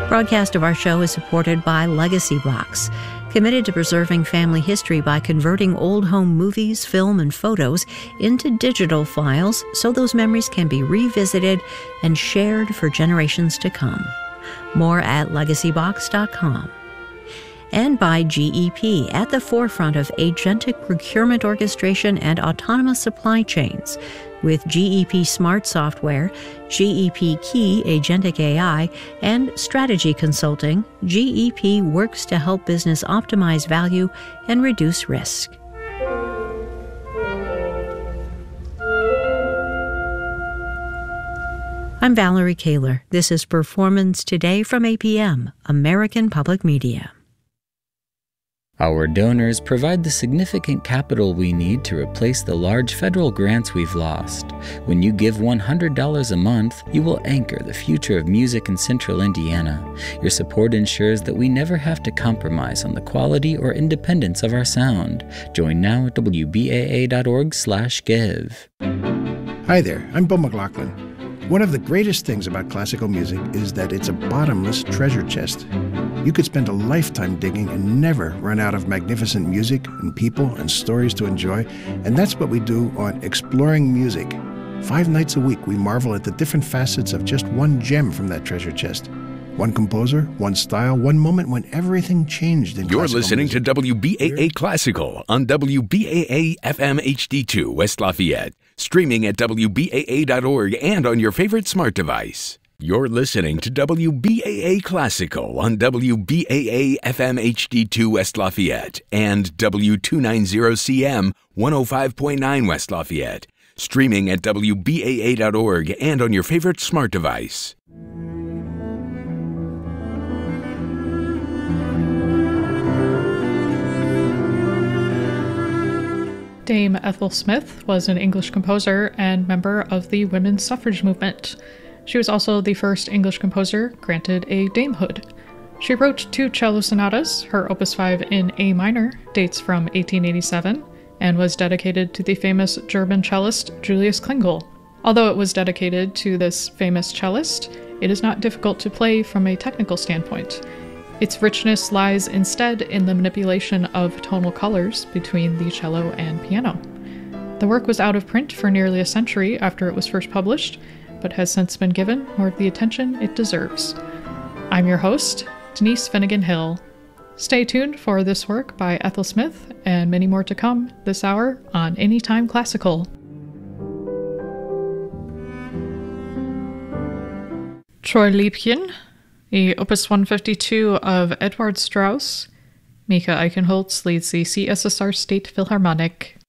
Broadcast of our show is supported by Legacy Box, committed to preserving family history by converting old home movies, film, and photos into digital files so those memories can be revisited and shared for generations to come. More at legacybox.com. And by GEP, at the forefront of agentic procurement orchestration and autonomous supply chains. With GEP Smart Software, GEP Key Agentic AI, and Strategy Consulting, GEP works to help business optimize value and reduce risk. I'm Valerie Kaler. This is Performance Today from APM, American Public Media. Our donors provide the significant capital we need to replace the large federal grants we've lost. When you give $100 a month, you will anchor the future of music in Central Indiana. Your support ensures that we never have to compromise on the quality or independence of our sound. Join now at wbaa.org/give. Hi there, I'm Bo McLaughlin. One of the greatest things about classical music is that it's a bottomless treasure chest. You could spend a lifetime digging and never run out of magnificent music and people and stories to enjoy, and that's what we do on Exploring Music. 5 nights a week, we marvel at the different facets of just one gem from that treasure chest. One composer, one style, one moment when everything changed in You're classical listening music. to WBAA Classical on WBAA FM HD2 West Lafayette, streaming at WBAA.org and on your favorite smart device. You're listening to WBAA Classical on WBAA FM HD2 West Lafayette and W290CM 105.9 West Lafayette, streaming at WBAA.org and on your favorite smart device. Dame Ethel Smyth was an English composer and member of the women's suffrage movement. She was also the first English composer granted a damehood. She wrote 2 cello sonatas. Her Opus 5 in A minor dates from 1887 and was dedicated to the famous German cellist Julius Klingel. Although it was dedicated to this famous cellist, it is not difficult to play from a technical standpoint. Its richness lies instead in the manipulation of tonal colors between the cello and piano. The work was out of print for nearly a century after it was first published, but has since been given more of the attention it deserves. I'm your host, Denise Finnegan Hill. Stay tuned for this work by Ethel Smyth and many more to come this hour on Anytime Classical. Trollliebchen, the Opus 152 of Edward Strauss. Mika Eichenholz leads the CSSR State Philharmonic.